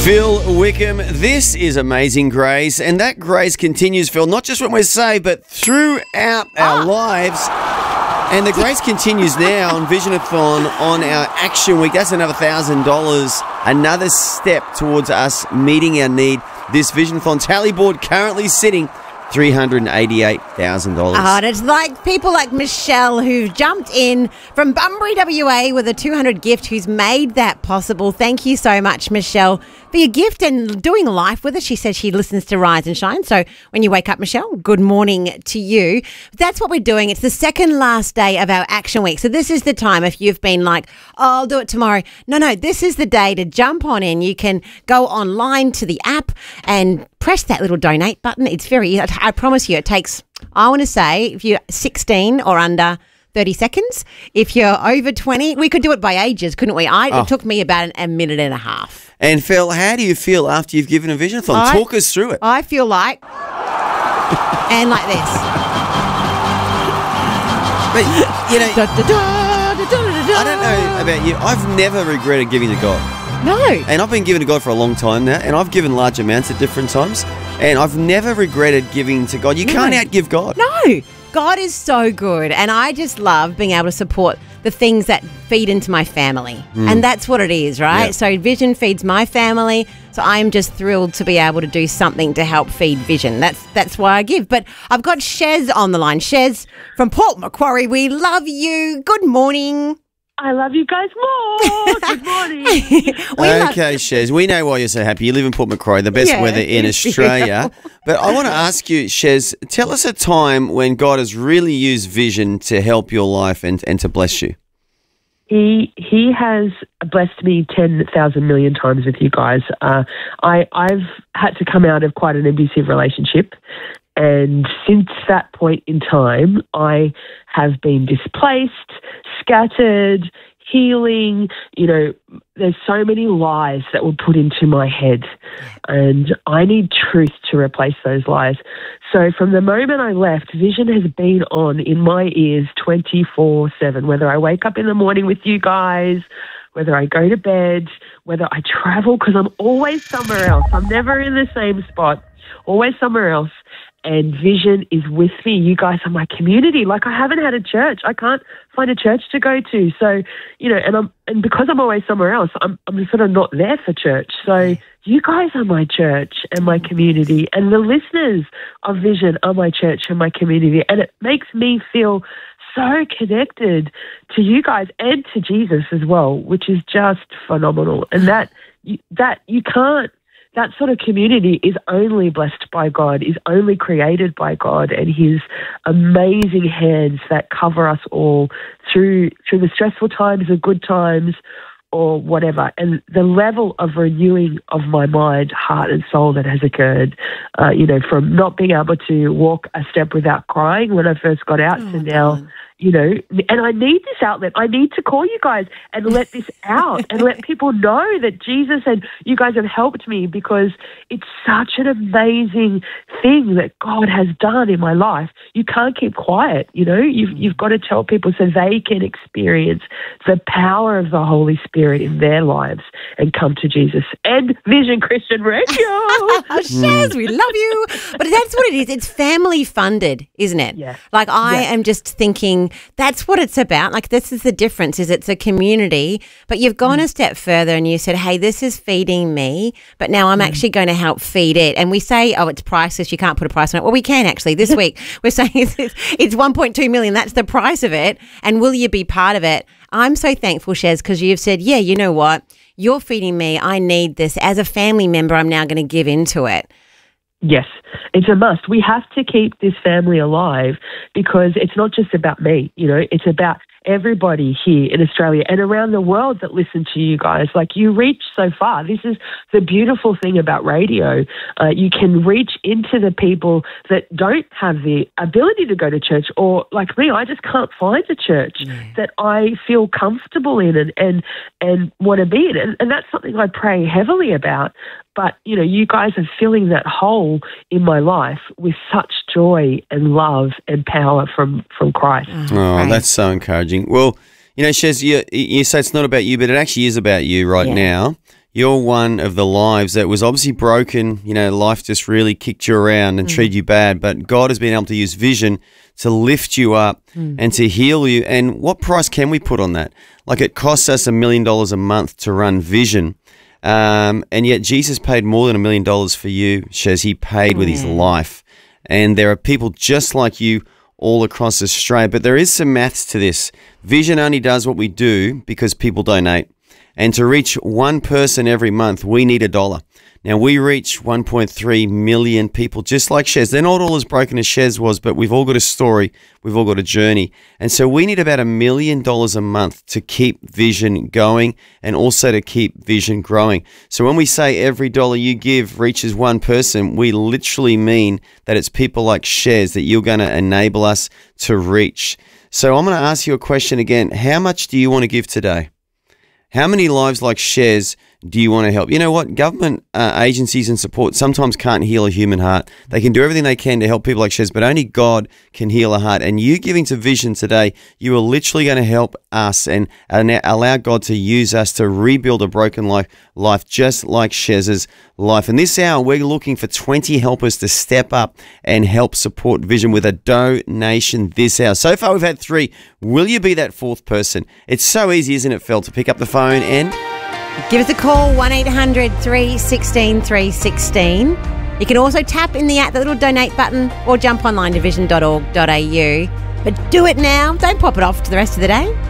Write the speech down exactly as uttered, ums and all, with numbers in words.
Phil Wickham, this is Amazing Grace, and that grace continues, Phil, not just when we're saved, but throughout our lives. And the grace continues now on Visionathon on our Action Week. That's another one thousand dollars, another step towards us meeting our need. This Visionathon tally board currently sitting three hundred eighty-eight thousand dollars. Oh, and it's like people like Michelle who've jumped in from Bunbury, W A with a two hundred gift who's made that possible. Thank you so much, Michelle, for your gift and doing life with us. She says she listens to Rise and Shine. So when you wake up, Michelle, good morning to you. That's what we're doing. It's the second last day of our Action Week. So this is the time if you've been like, oh, I'll do it tomorrow. No, no, this is the day to jump on in. You can go online to the app and press that little donate button. It's very, I promise you, it takes, I want to say, if you're sixteen or under, thirty seconds. If you're over twenty, we could do it by ages, couldn't we? I, Oh. It took me about a minute and a half. And Phil, how do you feel after you've given a Visionathon? I- Talk us through it. I feel like, and like this. But, you know, Da, da, da, da, da, da, da. I don't know about you. I've never regretted giving to God. No. And I've been giving to God for a long time now, and I've given large amounts at different times, and I've never regretted giving to God. You No. can't outgive God. No. God is so good, and I just love being able to support the things that feed into my family. And that's what it is, right? Yeah. So Vision feeds my family, so I'm just thrilled to be able to do something to help feed Vision. That's that's why I give. But I've got Shez on the line. Shez from Port Macquarie, we love you. Good morning. I love you guys more. Good morning. We love- Okay, Shez, we know why you're so happy. You live in Port Macquarie, the best Yeah, weather in it's Australia. But I want to ask you, Shez, tell us a time when God has really used vision to help your life and, and to bless you. He he has blessed me ten thousand million times with you guys. Uh, I I've had to come out of quite an abusive relationship, and since that point in time, I have been displaced, scattered, healing. You know, there's so many lies that were put into my head, and I need truth to replace those lies. So from the moment I left, Vision has been on in my ears twenty-four seven, whether I wake up in the morning with you guys, whether I go to bed, whether I travel, because I'm always somewhere else. I'm never in the same spot, always somewhere else. And Vision is with me. You guys are my community. Like, I haven't had a church. I can't find a church to go to. So, you know, and I'm and because I'm always somewhere else, I'm I'm sort of not there for church. So you guys are my church and my community, and the listeners of Vision are my church and my community. And it makes me feel so connected to you guys and to Jesus as well, which is just phenomenal. And that that you can't. That sort of community is only blessed by God, is only created by God and His amazing hands that cover us all through through the stressful times, the good times, or whatever. And the level of renewing of my mind, heart, and soul that has occurred, uh, you know, from not being able to walk a step without crying when I first got out Oh, to now. God. You know, and I need this outlet. I need to call you guys and let this out and let people know that Jesus and you guys have helped me, because it's such an amazing thing that God has done in my life. You can't keep quiet, you know. You've, you've got to tell people so they can experience the power of the Holy Spirit in their lives and come to Jesus and Vision Christian Radio. Oh, Shez, we love you. But that's what it is. It's family funded, isn't it? Yeah. Like, I Yeah. am just thinking that's what it's about. Like, this is the difference, is it's a community, but you've gone a step further and you said, hey, this is feeding me, but now I'm actually going to help feed it. And we say, oh, it's priceless, you can't put a price on it. Well, we can actually. This week we're saying it's, it's one point two million. That's the price of it. And will you be part of it? I'm so thankful, Shez, because you've said, yeah, you know what? You're feeding me. I need this. As a family member, I'm now going to give into it. Yes, it's a must. We have to keep this family alive, because it's not just about me, you know, it's about everybody here in Australia and around the world that listen to you guys. Like, you reach so far. This is the beautiful thing about radio. Uh, you can reach into the people that don't have the ability to go to church, or like me, I just can't find a church mm. that I feel comfortable in and, and, and want to be in. And, and that's something I pray heavily about. But, you know, you guys are filling that hole in my life with such joy and love and power from, from Christ. Oh, right. That's so encouraging. Well, you know, Shez, you, you say it's not about you, but it actually is about you right Yeah. now. you're one of the lives that was obviously broken. You know, life just really kicked you around and mm. treated you bad, but God has been able to use Vision to lift you up mm. and to heal you. And what price can we put on that? Like, it costs us a million dollars a month to run Vision. Um, and yet Jesus paid more than a million dollars for you, Shez. He paid with mm. his life. And there are people just like you all across Australia. But there is some maths to this. Vision only does what we do because people donate. And to reach one person every month, we need a dollar. Now, we reach one point three million people just like Shez. They're not all as broken as Shez was, but we've all got a story. We've all got a journey. And so we need about a million dollars a month to keep Vision going and also to keep Vision growing. So when we say every dollar you give reaches one person, we literally mean that it's people like Shez that you're going to enable us to reach. So I'm going to ask you a question again. How much do you want to give today? How many lives like Shez do you want to help? You know what? Government uh, agencies and support sometimes can't heal a human heart. They can do everything they can to help people like Shez, but only God can heal a heart. And you giving to Vision today, you are literally going to help us and, and allow God to use us to rebuild a broken life, life just like Shez's life. And this hour, we're looking for twenty helpers to step up and help support Vision with a donation this hour. So far, we've had three. Will you be that fourth person? It's so easy, isn't it, Phil, to pick up the phone and give us a call, one eight hundred three one six three one six. You can also tap in the app, the little donate button, or jump online to vision dot org dot a u. But do it now. Don't pop it off to the rest of the day.